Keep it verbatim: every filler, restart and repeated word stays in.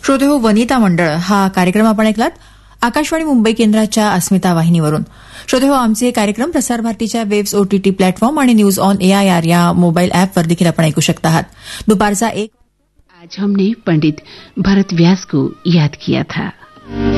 श्रोते हो, वनिता मंडळ हा कार्यक्रम आपण ऐकलात आकाशवाणी मुंबई केंद्राच्या अस्मिता वाहिनीवरून. श्रोते हो, आमचे कार्यक्रम प्रसार भारतीच्या वेब्स ओटीटी प्लॅटफॉर्म आणि न्यूज ऑन एआयआर या मोबाईल ॲपवर देखील आपण ऐकू शकता आहात. दुपारचा एक आज हमने पंडित भरत व्यास को याद किया था.